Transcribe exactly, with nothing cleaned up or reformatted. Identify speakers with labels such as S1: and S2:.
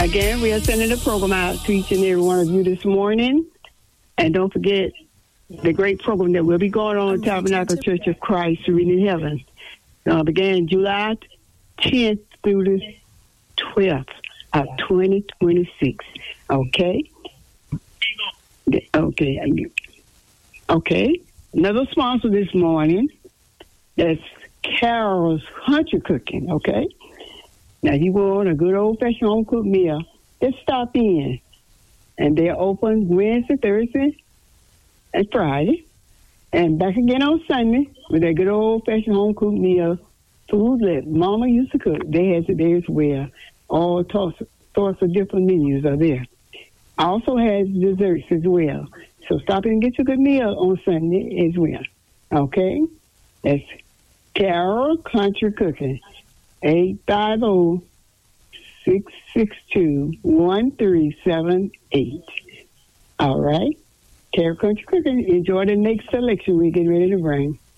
S1: Again, we are sending the program out to each and every one of you this morning. And don't forget the great program that will be going on at Tabernacle Church of Christ, Reading Heaven. Uh, began July tenth through the twelfth of twenty twenty-six. Okay? Okay. Okay. Another sponsor this morning, that's Carol's Country Cooking, okay? Now, you want a good old-fashioned home-cooked meal, just stop in. And they're open Wednesday, Thursday, and Friday. And back again on Sunday with that good old-fashioned home-cooked meal, food that Mama used to cook. They have it there as well. All sorts sorts of different menus are there. Also has desserts as well. So stop in and get your good meal on Sunday as well. Okay? That's Carol Country Cooking. eight five zero, six six two, one three seven eight. All right? Carol Country Cooking. Enjoy the next selection we're getting ready to bring.